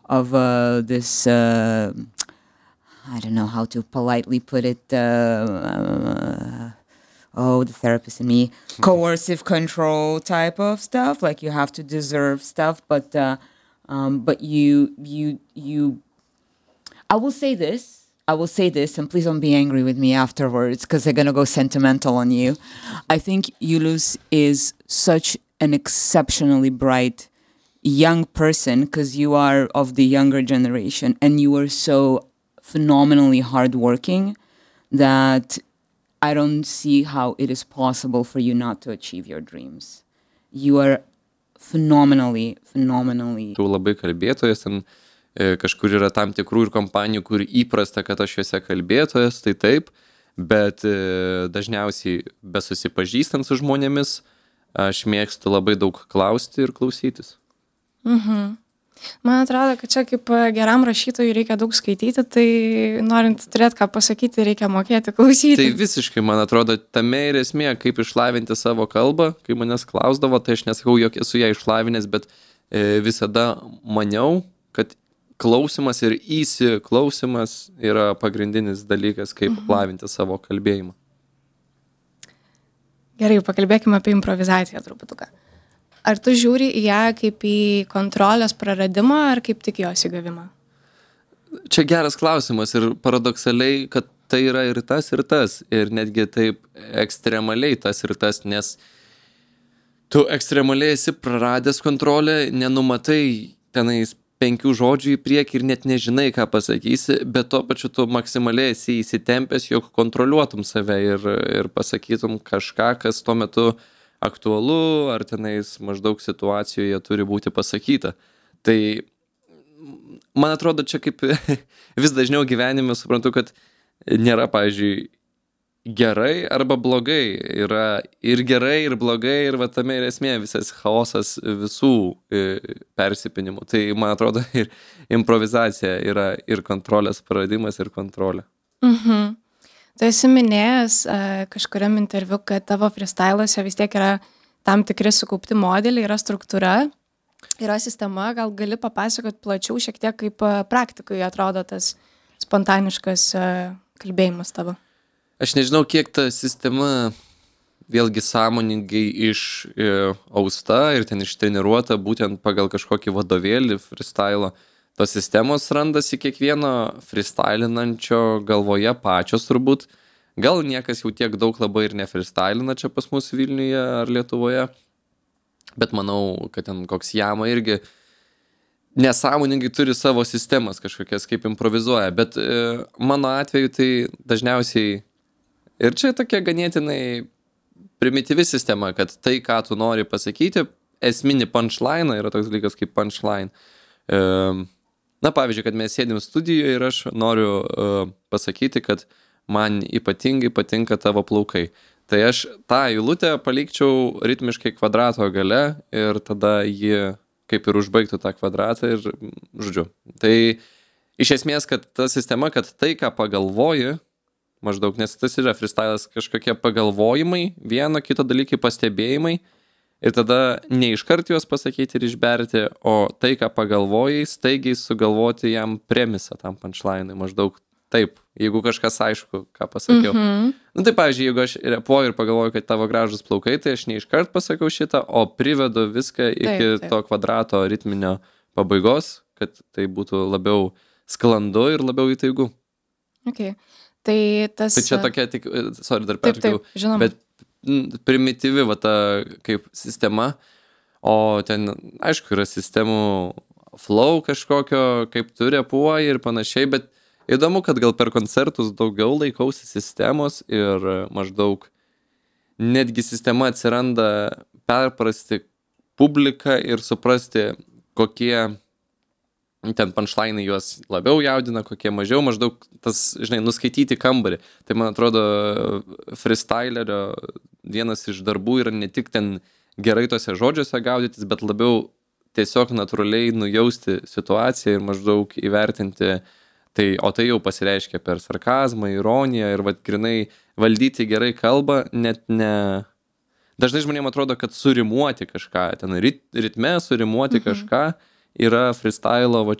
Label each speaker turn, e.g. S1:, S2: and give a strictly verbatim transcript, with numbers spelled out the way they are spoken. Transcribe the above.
S1: of uh, this, uh, I don't know how to politely put it, uh, uh, oh, the therapist in me, coercive control type of stuff, like you have to deserve stuff, but uh, um, but you, you, you, I will say this, I will say this, and please don't be angry with me afterwards, because they're going to go sentimental on you. I think Julius is such an exceptionally bright young person, because you are of the younger generation, and you are so phenomenally hardworking that I don't see how it is possible for you not to achieve your dreams. You are phenomenally, phenomenally.
S2: Tu labai kalbėtojas, ten e, kažkur yra tam tikrų ir kompanijų, kur įprasta, kad aš juose kalbėtojas, tai taip, bet e, dažniausiai besusipažįstant su žmonėmis, aš mėgstu labai daug klausti ir klausytis.
S3: Mhm. Man atrodo, kad čia kaip geram rašytojui reikia daug skaityti, tai norint turėti ką pasakyti, reikia mokėti klausyti.
S2: Tai visiškai, man atrodo, tame ir esmė, kaip išlavinti savo kalbą. Kai manęs klausdavo, tai aš nesakau, jog esu ją išlavinęs, bet e, visada maniau, kad klausimas ir įsiklausimas yra pagrindinis dalykas, kaip mhm. lavinti savo kalbėjimą.
S3: Gerai, pakalbėkime apie improvizaciją truputuką. Ar tu žiūri į ją kaip į kontrolės praradimą, ar kaip tik jos įgavimą?
S2: Čia geras klausimas ir paradoksaliai, kad tai yra ir tas, ir tas. Ir netgi taip ekstremaliai tas ir tas, nes tu ekstremaliai esi praradęs kontrolę, nenumatai tenais penkių žodžių į priekį ir net nežinai, ką pasakysi, bet tuo pačiu tu maksimaliai esi įsitempęs, jog kontroliuotum save ir, ir pasakytum kažką, kas tuo metu aktualu, ar tenais maždaug situacijoje turi būti pasakyta. Tai, man atrodo, čia kaip vis dažniau gyvenime suprantu, kad nėra, pavyzdžiui, gerai arba blogai. Yra ir gerai, ir blogai, ir va tame ir esmė visas chaosas visų persipinimų. Tai, man atrodo, ir improvizacija yra ir kontrolės praradimas, ir kontrolė.
S3: Mhm. Tu esi minėjęs uh, kažkuriam interviu, kad tavo freestyluose vis tiek yra tam tikri sukaupti modeliai, yra struktūra, yra sistema. Gal gali papasakot plačiau šiek tiek, kaip uh, praktikoje atrodo tas spontaniškas uh, kalbėjimas tavo?
S2: Aš nežinau, kiek ta sistema vėlgi sąmoningai išausta ir ten ištreniruota būtent pagal kažkokį vadovėlį freestylo. Tos sistemos randasi kiekvieno freestylinančio galvoje pačios turbūt. Gal niekas jau tiek daug labai ir nefreestylina čia pas mus Vilniuje ar Lietuvoje. Bet manau, kad ten koks Jama irgi nesąmoningai turi savo sistemas kažkokias, kaip improvizuoja. Bet e, mano atveju tai dažniausiai ir čia tokia ganėtinai primityvi sistema, kad tai, ką tu nori pasakyti, esminį punchline, yra toks dalykas kaip punchline. E, Na, pavyzdžiui, kad mes sėdim studijoje ir aš noriu uh, pasakyti, kad man ypatingai patinka tavo plaukai. Tai aš tą eilutę palikčiau ritmiškai kvadrato gale ir tada jį kaip ir užbaigtų tą kvadratą ir žodžiu. Tai iš esmės, kad ta sistema, kad tai, ką pagalvoji, maždaug, nes tas yra freestylas kažkokie pagalvojimai, vieno kito dalykai pastebėjimai, ir tada ne iškart juos pasakyti ir išberti, o tai, ką pagalvojai, staigiai sugalvoti jam premisą tam punchline'ui. Maždaug taip, jeigu kažkas aišku, ką pasakiau. Mm-hmm. Nu tai, pavyzdžiui, jeigu aš repuoju ir pagalvoju, kad tavo gražus plaukai, tai aš ne iškart pasakau šitą, o privedu viską iki taip, taip. to kvadrato ritminio pabaigos, kad tai būtų labiau sklandu ir labiau įtaigu.
S3: Okay. Tai tas...
S2: Tai čia tokia tik... Sorry, dar pertikau.
S3: Taip, taip, žinoma.
S2: Bet primityvi va ta kaip sistema, o ten, aišku, yra sistemų flow kažkokio, kaip tu repuoji ir panašiai, bet įdomu, kad gal per koncertus daugiau laikausi sistemos ir maždaug netgi sistema atsiranda perprasti publiką ir suprasti, kokie ten punchline'ai juos labiau jaudina, kokie mažiau, maždaug tas, žinai, nuskaityti kambarį. Tai, man atrodo, freestylerio vienas iš darbų yra ne tik ten gerai tose žodžiuose gaudytis, bet labiau tiesiog natūraliai nujausti situaciją ir maždaug įvertinti, tai, o tai jau pasireiškia per sarkazmą, ironiją ir vat grinai valdyti gerai kalbą, net ne... Dažnai žmonėms atrodo, kad surimuoti kažką, ten rit, ritme surimuoti mhm. kažką, yra freestylo va